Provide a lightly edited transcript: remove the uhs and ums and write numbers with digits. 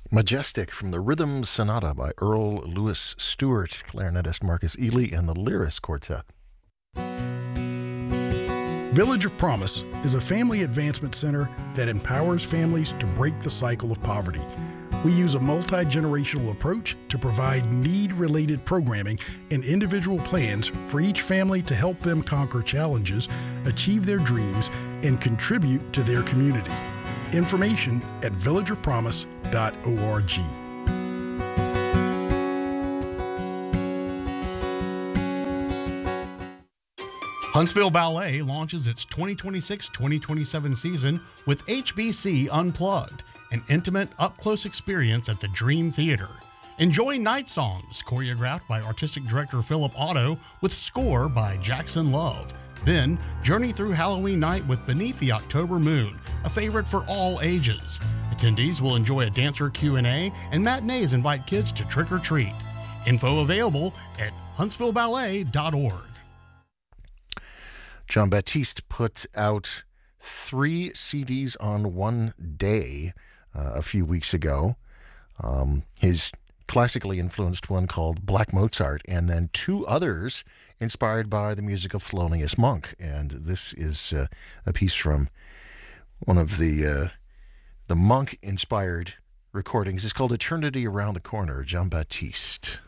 Majestic from the Rhythm Sonata by Earl Lewis Stewart, clarinetist Marcus Ely, and the Lyris Quartet. Village of Promise is a family advancement center that empowers families to break the cycle of poverty. We use a multi-generational approach to provide need-related programming and individual plans for each family to help them conquer challenges, achieve their dreams, and contribute to their community. Information at villageofpromise.org. Huntsville Ballet launches its 2026-2027 season with HBC Unplugged, an intimate, up-close experience at the Dream Theater. Enjoy Night Songs, choreographed by Artistic Director Philip Otto, with score by Jackson Love. Then, journey through Halloween night with Beneath the October Moon, a favorite for all ages. Attendees will enjoy a dancer Q&A, and matinees invite kids to trick or treat. Info available at huntsvilleballet.org. Jon Batiste put out 3 CDs on one day a few weeks ago. His classically influenced one called Black Mozart, and then 2 others inspired by the music of Thelonious Monk. And this is a piece from one of the Monk-inspired recordings. It's called Eternity Around the Corner, Jon Batiste.